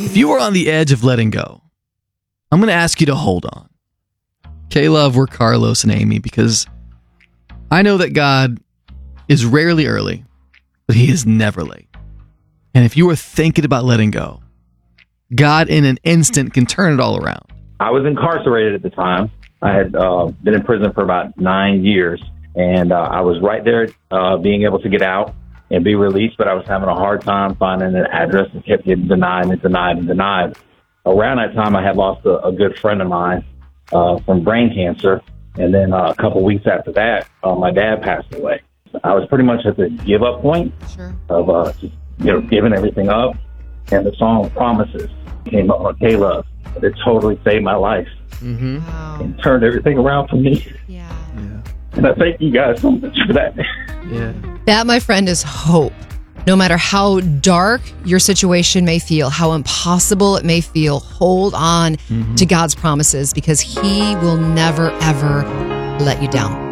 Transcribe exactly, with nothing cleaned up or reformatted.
If you are on the edge of letting go, I'm going to ask you to hold on. K-Love, we're Carlos and Amy, because I know that God is rarely early, but he is never late. And if you are thinking about letting go, God in an instant can turn it all around. I was incarcerated at the time. I had uh, been in prison for about nine years, and uh, I was right there uh, being able to get out and be released, but I was having a hard time finding an address and kept getting denied and denied and denied. Around that time, I had lost a, a good friend of mine uh, from brain cancer, and then uh, a couple weeks after that, uh, my dad passed away. I was pretty much at the give-up point Sure. of uh, just, you know, giving everything up, and the song Promises came up on K-Love. It totally saved my life Mm-hmm. Wow. and turned everything around for me. Yeah. Yeah. And I thank you guys so much for that. Yeah. That, my friend, is hope. No matter how dark your situation may feel, how impossible it may feel, hold on Mm-hmm. to God's promises, because he will never, ever let you down.